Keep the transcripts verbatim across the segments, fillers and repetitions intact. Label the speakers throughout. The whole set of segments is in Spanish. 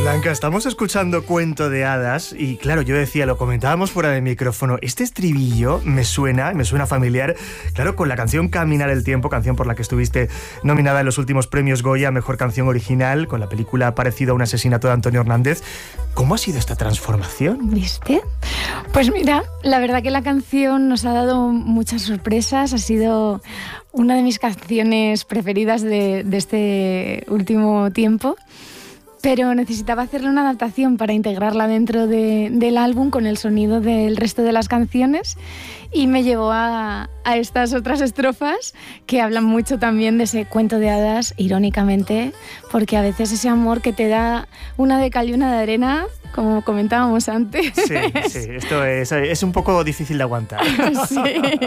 Speaker 1: Blanca, estamos escuchando Cuento de Hadas y claro, yo decía, lo comentábamos fuera del micrófono, este estribillo me suena, me suena familiar, claro, con la canción Caminar el Tiempo, canción por la que estuviste nominada en los últimos premios Goya, Mejor Canción Original, con la película Parecido a un asesinato de Antonio Hernández. ¿Cómo ha sido esta transformación?
Speaker 2: ¿Viste? Pues mira, la verdad que la canción nos ha dado muchas sorpresas, ha sido una de mis canciones preferidas de, de este último tiempo. Pero necesitaba hacerle una adaptación para integrarla dentro de, del álbum con el sonido del resto de las canciones y me llevó a, a estas otras estrofas que hablan mucho también de ese cuento de hadas, irónicamente, porque a veces ese amor que te da una de cal y una de arena, como comentábamos antes.
Speaker 1: Sí, sí, esto es, es un poco difícil de aguantar.
Speaker 2: Sí.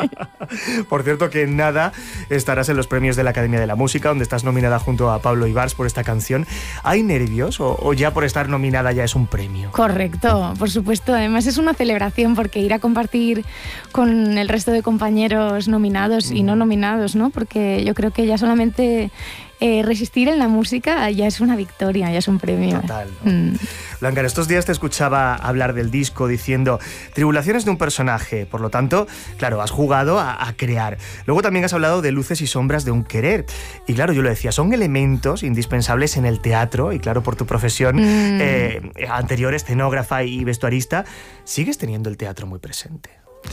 Speaker 1: Por cierto que en nada estarás en los premios de la Academia de la Música, donde estás nominada junto a Pablo Ibars por esta canción. ¿Hay nervios o, o ya por estar nominada ya es un premio?
Speaker 2: Correcto, por supuesto. Además es una celebración porque ir a compartir con el resto de compañeros nominados mm. y no nominados, ¿no? Porque yo creo que ya solamente eh, resistir en la música ya es una victoria, ya es un premio.
Speaker 1: Total, ¿no? Mm. Blanca, en estos días te escuchaba hablar del disco diciendo tribulaciones de un personaje, por lo tanto, claro, has jugado a, a crear. Luego también has hablado de luces y sombras de un querer. Y claro, yo lo decía, son elementos indispensables en el teatro y claro, por tu profesión mm. eh, anterior, escenógrafa y vestuarista, sigues teniendo el teatro muy presente.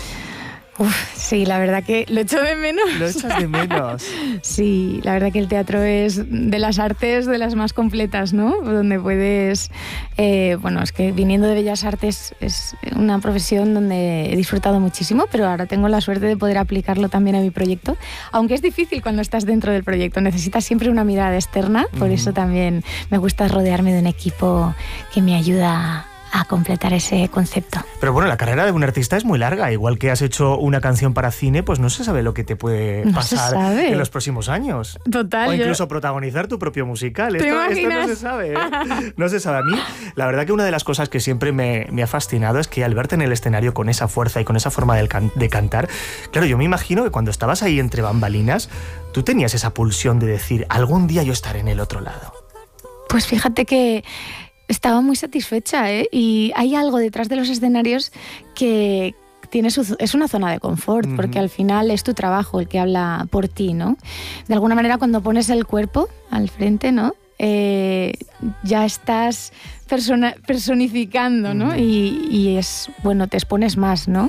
Speaker 2: Uf, sí, la verdad que lo echo de menos.
Speaker 1: ¿Lo echas de menos?
Speaker 2: Sí, la verdad que el teatro es de las artes de las más completas, ¿no? Donde puedes... Eh, bueno, es que viniendo de Bellas Artes es una profesión donde he disfrutado muchísimo, pero ahora tengo la suerte de poder aplicarlo también a mi proyecto, aunque es difícil cuando estás dentro del proyecto, necesitas siempre una mirada externa, por mm. eso también me gusta rodearme de un equipo que me ayuda a completar ese concepto.
Speaker 1: Pero bueno, la carrera de un artista es muy larga. Igual que has hecho una canción para cine, pues no se sabe lo que te puede
Speaker 2: no
Speaker 1: pasar en los próximos años.
Speaker 2: Total.
Speaker 1: O incluso
Speaker 2: yo...
Speaker 1: protagonizar tu propio musical.
Speaker 2: ¿Te
Speaker 1: esto,
Speaker 2: imaginas?
Speaker 1: esto no se sabe. ¿eh? No se sabe. A mí, la verdad que una de las cosas que siempre me, me ha fascinado es que al verte en el escenario con esa fuerza y con esa forma de, can de cantar, claro, yo me imagino que cuando estabas ahí entre bambalinas, tú tenías esa pulsión de decir, algún día yo estaré en el otro lado.
Speaker 2: Pues fíjate que estaba muy satisfecha, ¿eh? Y hay algo detrás de los escenarios que tiene su, es una zona de confort, uh-huh. porque al final es tu trabajo el que habla por ti, ¿no? De alguna manera cuando pones el cuerpo al frente, ¿no? Eh, ya estás persona, personificando, ¿no? Uh-huh. Y, y es, bueno, te expones más, ¿no?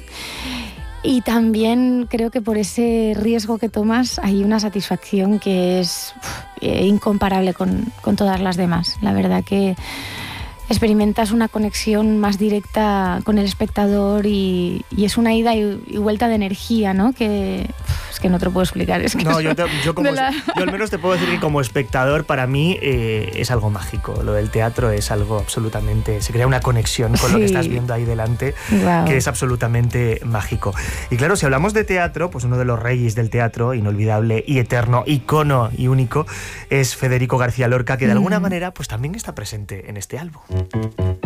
Speaker 2: Y también creo que por ese riesgo que tomas hay una satisfacción que es uf, incomparable con, con todas las demás. La verdad que experimentas una conexión más directa con el espectador y, y es una ida y, y vuelta de energía, ¿no? Que uf, es que no te lo puedo explicar. Es que
Speaker 1: no, yo, te, yo, como, la... yo al menos te puedo decir que como espectador para mí eh, es algo mágico. Lo del teatro es algo absolutamente... Se crea una conexión con sí. lo que estás viendo ahí delante, wow. que es absolutamente mágico. Y claro, si hablamos de teatro, pues uno de los reyes del teatro, inolvidable y eterno, icono y único, es Federico García Lorca, que de alguna mm. manera pues también está presente en este álbum.